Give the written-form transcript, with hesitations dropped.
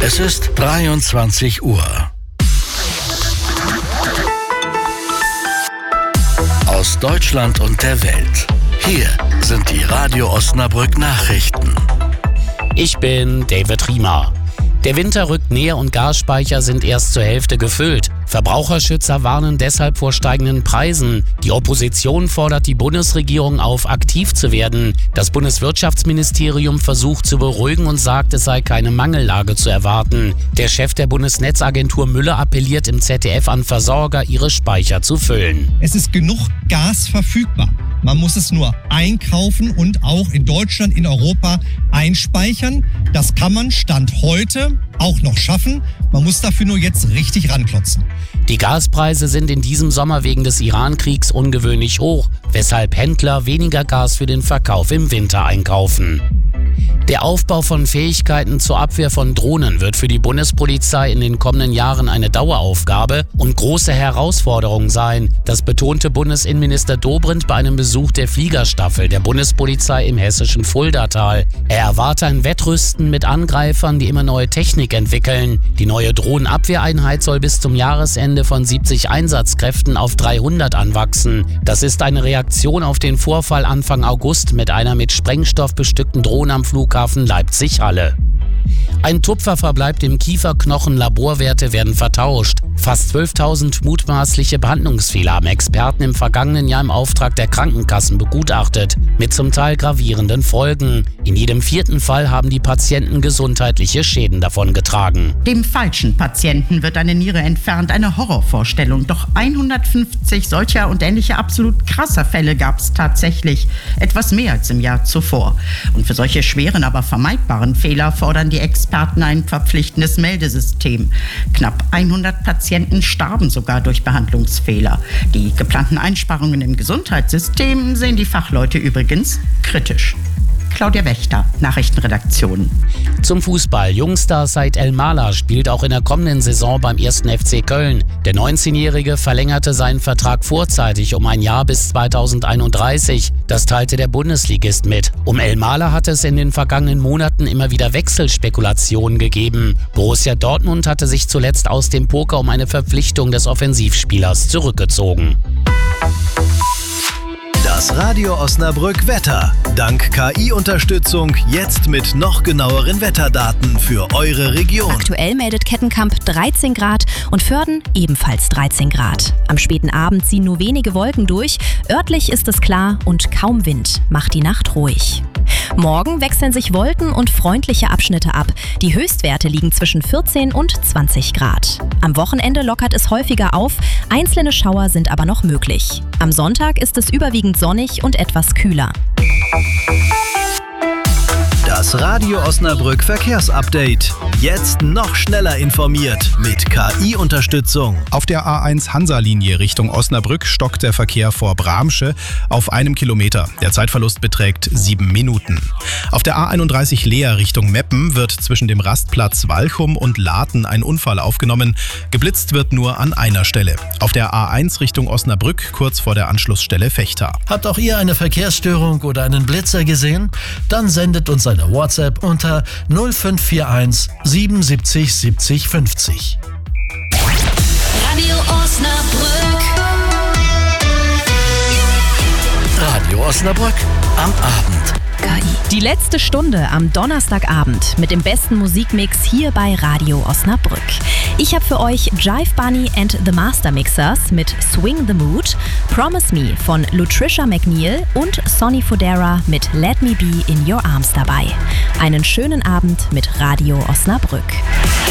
Es ist 23 Uhr. Aus Deutschland und der Welt. Hier sind die Radio Osnabrück Nachrichten. Ich bin David Riemer. Der Winter rückt näher und Gasspeicher sind erst zur Hälfte gefüllt. Verbraucherschützer warnen deshalb vor steigenden Preisen. Die Opposition fordert die Bundesregierung auf, aktiv zu werden. Das Bundeswirtschaftsministerium versucht zu beruhigen und sagt, es sei keine Mangellage zu erwarten. Der Chef der Bundesnetzagentur Müller appelliert im ZDF an Versorger, ihre Speicher zu füllen. Es ist genug Gas verfügbar. Man muss es nur einkaufen und auch in Deutschland, in Europa einspeichern. Das kann man Stand heute auch noch schaffen. Man muss dafür nur jetzt richtig ranklotzen. Die Gaspreise sind in diesem Sommer wegen des Iran-Kriegs ungewöhnlich hoch, weshalb Händler weniger Gas für den Verkauf im Winter einkaufen. Der Aufbau von Fähigkeiten zur Abwehr von Drohnen wird für die Bundespolizei in den kommenden Jahren eine Daueraufgabe und große Herausforderung sein. Das betonte Bundesinnenminister Dobrindt bei einem Besuch der Fliegerstaffel der Bundespolizei im hessischen Fuldatal. Er erwarte ein Wettrüsten mit Angreifern, die immer neue Technik entwickeln. Die neue Drohnenabwehreinheit soll bis zum Jahresende von 70 Einsatzkräften auf 300 anwachsen. Das ist eine Reaktion auf den Vorfall Anfang August mit einer mit Sprengstoff bestückten Drohne am Flughafen Leipzig-Halle. Ein Tupfer verbleibt im Kieferknochen, Laborwerte werden vertauscht. Fast 12.000 mutmaßliche Behandlungsfehler haben Experten im vergangenen Jahr im Auftrag der Krankenkassen begutachtet, mit zum Teil gravierenden Folgen. In jedem 4. Fall haben die Patienten gesundheitliche Schäden davongetragen. Dem falschen Patienten wird eine Niere entfernt, eine Horrorvorstellung. Doch 150 solcher und ähnlicher absolut krasser Fälle gab es tatsächlich. Etwas mehr als im Jahr zuvor. Und für solche schweren, aber vermeidbaren Fehler fordern die Experten ein verpflichtendes Meldesystem. Knapp 100 Patienten starben sogar durch Behandlungsfehler. Die geplanten Einsparungen im Gesundheitssystem sehen die Fachleute übrigens kritisch. Claudia Wächter, Nachrichtenredaktion. Zum Fußball. Jungstar Said El-Mala spielt auch in der kommenden Saison beim 1. FC Köln. Der 19-Jährige verlängerte seinen Vertrag vorzeitig um ein Jahr bis 2031. Das teilte der Bundesligist mit. Um El-Mala hatte es in den vergangenen Monaten immer wieder Wechselspekulationen gegeben. Borussia Dortmund hatte sich zuletzt aus dem Poker um eine Verpflichtung des Offensivspielers zurückgezogen. Das Radio Osnabrück Wetter. Dank KI-Unterstützung jetzt mit noch genaueren Wetterdaten für eure Region. Aktuell meldet Kettenkamp 13 Grad und Vörden ebenfalls 13 Grad. Am späten Abend ziehen nur wenige Wolken durch. Örtlich ist es klar und kaum Wind. Macht die Nacht ruhig. Morgen wechseln sich Wolken und freundliche Abschnitte ab. Die Höchstwerte liegen zwischen 14 und 20 Grad. Am Wochenende lockert es häufiger auf, einzelne Schauer sind aber noch möglich. Am Sonntag ist es überwiegend sonnig und etwas kühler. Das Radio Osnabrück Verkehrsupdate. Jetzt noch schneller informiert mit KI-Unterstützung. Auf der A1 Hansa-Linie Richtung Osnabrück stockt der Verkehr vor Bramsche auf 1 Kilometer. Der Zeitverlust beträgt 7 Minuten. Auf der A31 Leer Richtung Meppen wird zwischen dem Rastplatz Walchum und Laten ein Unfall aufgenommen. Geblitzt wird nur an einer Stelle. Auf der A1 Richtung Osnabrück kurz vor der Anschlussstelle Fechter. Habt auch ihr eine Verkehrsstörung oder einen Blitzer gesehen? Dann sendet uns eine WhatsApp unter 0541 77 70 50. Radio Osnabrück. Radio Osnabrück am Abend. Die letzte Stunde am Donnerstagabend mit dem besten Musikmix hier bei Radio Osnabrück. Ich habe für euch Jive Bunny and the Master Mixers mit Swing the Mood, Promise Me von Lutricia McNeil und Sonny Fodera mit Let Me Be in Your Arms dabei. Einen schönen Abend mit Radio Osnabrück.